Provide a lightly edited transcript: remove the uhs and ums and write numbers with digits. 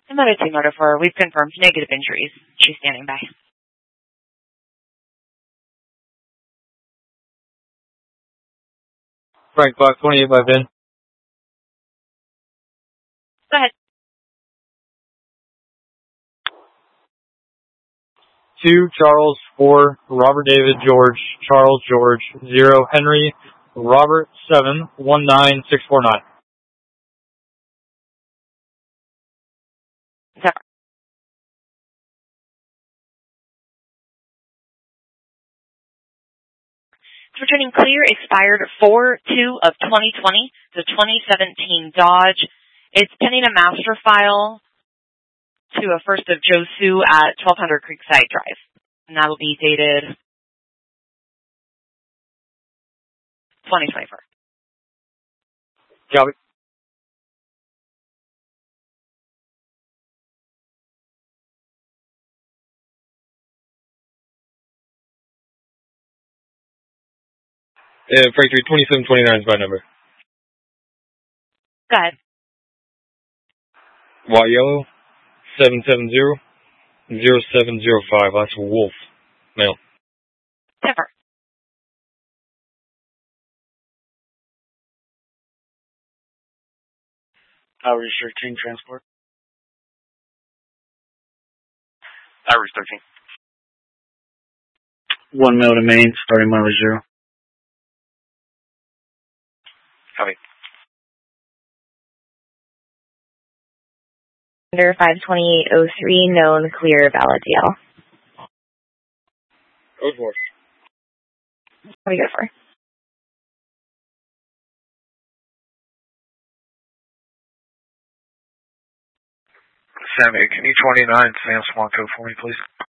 Another 2 motor 4, we've confirmed negative injuries. She's standing by. Frank 528 by Ben. Go ahead. 2 Charles 4 Robert David George Charles George 0 Henry Robert 7 19649. Returning clear, expired 4/2 of 2020, the 2017 Dodge. It's pending a master file to a first of Joe Sue at 1200 Creekside Drive. And that'll be dated 2024. Copy. Frank 2729 is my number. Go ahead. Y Yellow 770-0705. That's Wolf. Male. Pepper. Irish 13 transport. Irish 13. 1 mile to Maine, starting mileage 0. Copy. Under 52803, known clear, valid DL. Oathworth. What do you go for? Sammy, can you 29 Sam Swanko for me, please?